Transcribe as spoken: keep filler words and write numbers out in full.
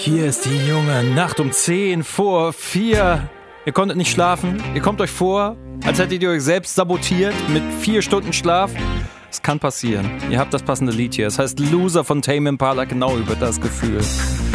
Hier ist die junge Nacht um zehn vor vier. Ihr konntet nicht schlafen. Ihr kommt euch vor, als hättet ihr euch selbst sabotiert mit vier Stunden Schlaf. Es kann passieren. Ihr habt das passende Lied hier. Es heißt Loser von Tame Impala, genau über das Gefühl.